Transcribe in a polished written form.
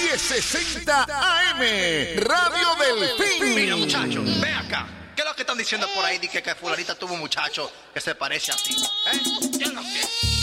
1060 AM, Radio Delfín. Mira, muchacho, ve acá. ¿Qué es lo que están diciendo por ahí? Dije que fulanita tuvo un muchacho que se parece a ti. ¿Qué es lo que?